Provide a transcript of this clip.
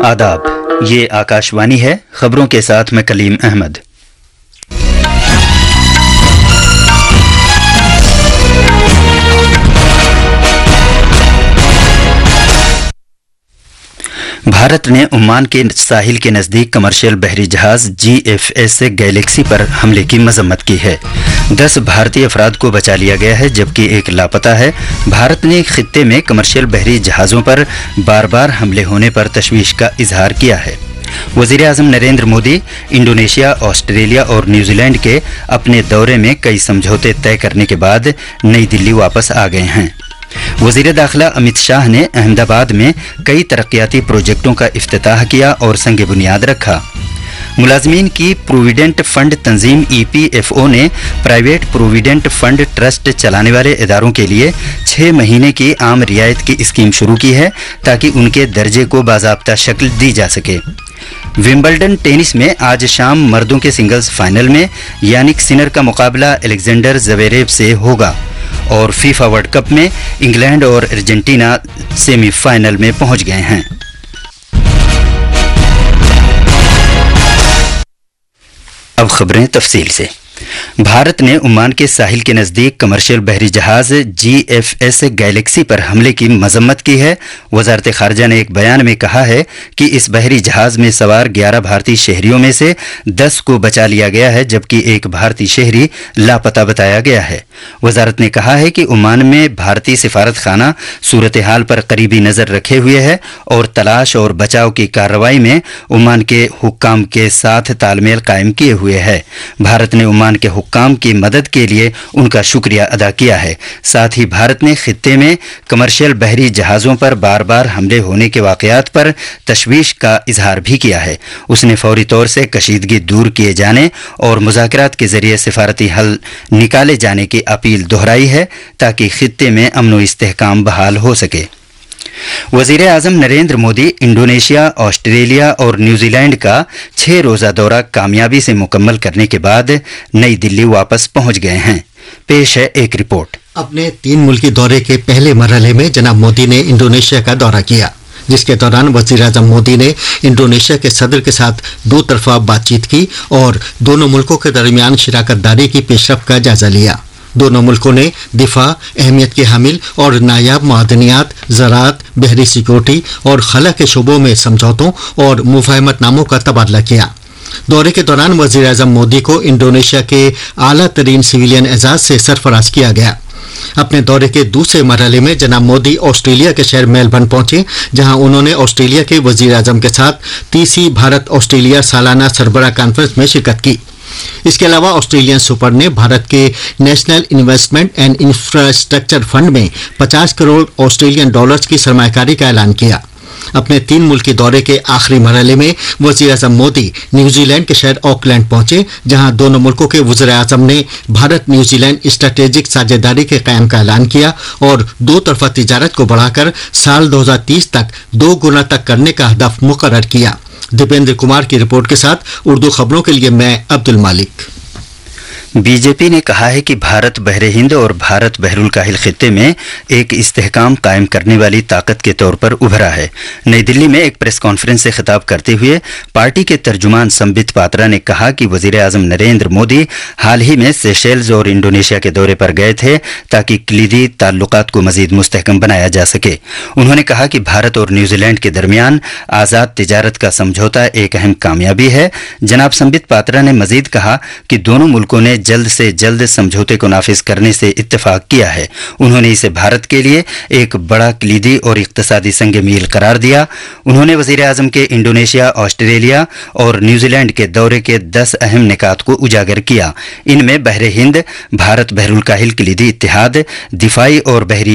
आदाब, ये आकाशवाणी है। खबरों के साथ मैं कलीम अहमद। भारत ने ओमान के साहिल के नज़दीक कमर्शियल बहरी जहाज GFS गैलेक्सी पर हमले की मजम्मत की है। 10 भारतीय अफराद को बचा लिया गया है जबकि एक लापता है। भारत ने खित्ते में कमर्शियल बहरी जहाज़ों पर बार बार हमले होने पर तशवीश का इजहार किया है। वज़ीर-ए-आज़म नरेंद्र मोदी इंडोनेशिया, ऑस्ट्रेलिया और न्यूजीलैंड के अपने दौरे में कई समझौते तय करने के बाद नई दिल्ली वापस आ गए हैं। वज़ीर दाखिला अमित शाह ने अहमदाबाद में कई तरक्याती प्रोजेक्टों का इफ्तिताह किया और संग बुनियाद रखा। मुलाजमीन की प्रोविडेंट फंड तंजीम EPFO ने प्राइवेट प्रोविडेंट फंड ट्रस्ट चलाने वाले इदारों के लिए 6 महीने की आम रियायत की स्कीम शुरू की है ताकि उनके दर्जे को बाज़ाब्ता शक्ल दी जा सके। विंबलडन टेनिस में आज शाम मर्दों के सिंगल्स फाइनल में यानिक सिनर का मुकाबला अलेक्जेंडर ज़वेरेव से होगा और फीफा वर्ल्ड कप में इंग्लैंड और अर्जेंटीना सेमीफाइनल में पहुंच गए हैं। अब खबरें तफसील से। भारत ने ओमान के साहिल के नज़दीक कमर्शियल बहरी जहाज GFS गैलेक्सी पर हमले की मजम्मत की है। वजारत खारजा ने एक बयान में कहा है कि इस बहरी जहाज में सवार 11 भारतीय शहरियों में से 10 को बचा लिया गया है जबकि एक भारतीय शहरी लापता बताया गया है। वजारत ने कहा है कि ओमान में भारतीय सिफारत खाना सूरत हाल पर करीबी नज़र रखे हुए है और तलाश और बचाव की कार्रवाई में ओमान के हुक्काम के साथ तालमेल कायम किए हुए है। भारत ने ओमान के हुक्काम की मदद के लिए उनका शुक्रिया अदा किया है। साथ ही भारत ने खित्ते में कमर्शियल बहरी जहाज़ों पर बार बार हमले होने के वाक़यात पर तशवीश का इजहार भी किया है। उसने फौरी तौर से कशीदगी दूर किए जाने और मुज़ाकरात के ज़रिए सिफारती हल निकाले जाने की अपील दोहराई है ताकि खित्ते में अमन व इस्तेहकाम बहाल हो सके। वज़ीर-ए-आज़म नरेंद्र मोदी इंडोनेशिया, ऑस्ट्रेलिया और न्यूजीलैंड का 6 रोज़ा दौरा कामयाबी से मुकम्मल करने के बाद नई दिल्ली वापस पहुंच गए हैं। पेश है एक रिपोर्ट। अपने 3 मुल्की दौरे के पहले मरहले में जनाब मोदी ने इंडोनेशिया का दौरा किया, जिसके दौरान वज़ीर-ए-आज़म मोदी ने इंडोनेशिया के सदर के साथ 2 तरफ़ा बातचीत की और दोनों मुल्कों के दरमियान शराकतदारी की पेशरफ्त का जायजा लिया। दोनों मुल्कों ने दिफा, अहमियत के हामिल और नायाब मादनियात, ज़राअत, बहरी सिक्योरिटी और खला के शोबों में समझौतों और मुफाहमतनामों का तबादला किया। दौरे के दौरान वज़ीर-ए-आज़म मोदी को इंडोनेशिया के आला तरीन सिविलियन एजाज से सरफराज किया गया। अपने दौरे के दूसरे मरहले में जनाब मोदी ऑस्ट्रेलिया के शहर मेलबर्न पहुंचे, जहां उन्होंने ऑस्ट्रेलिया के वज़ीर-ए-आज़म के साथ 30वीं भारत ऑस्ट्रेलिया सालाना सरबराह कॉन्फ्रेंस में शिरकत की। इसके अलावा ऑस्ट्रेलियन सुपर ने भारत के national investment and infrastructure fund में 50 करोड़ ऑस्ट्रेलियन डॉलर्स की सरमायाकारी का ऐलान किया। अपने 3 मुल्की दौरे के आखिरी मरहले में वज़ीर-ए-आज़म मोदी न्यूजीलैंड के शहर ऑकलैंड पहुंचे, जहां दोनों मुल्कों के वज़ीर-ए-आज़म ने भारत न्यूजीलैंड स्ट्रेटेजिक साझेदारी के क़याम का ऐलान किया और 2 तरफ़ा तिजारत को बढ़ाकर साल 2030 तक 2 गुना तक करने का हदफ मुकर्रर किया। दीपेंद्र कुमार की रिपोर्ट के साथ उर्दू खबरों के लिए मैं अब्दुल मालिक। बीजेपी ने कहा है कि भारत बहरे हिंद और भारत बहरुल काहिल खित्ते में एक इस्तेहकाम कायम करने वाली ताकत के तौर पर उभरा है। नई दिल्ली में एक प्रेस कॉन्फ्रेंस से खिताब करते हुए पार्टी के तर्जुमान संबित पात्रा ने कहा कि वज़ीर-ए-आज़म नरेंद्र मोदी हाल ही में सेशेल्स और इंडोनेशिया के दौरे पर गए थे ताकि कलीदी ताल्लुकात को मजीद मुस्तहकम बनाया जा सके। उन्होंने कहा कि भारत और न्यूजीलैंड के दरमियान आज़ाद तिजारत का समझौता एक अहम कामयाबी है। जनाब संबित पात्रा ने मजीद कहा कि दोनों मुल्कों ने जल्द से जल्द समझौते को नाफिज करने से इत्तेफाक किया है। उन्होंने इसे भारत के लिए एक बड़ा कलीदी और इक्तसादी संग मील करार दिया। उन्होंने वज़ीर-ए-आज़म के इंडोनेशिया, ऑस्ट्रेलिया और न्यूजीलैंड के दौरे के 10 अहम निकात को उजागर किया। इनमें बहरे हिंद, भारत बहरुल काहिल कलीदी इत्तिहाद, दिफाई और बहरी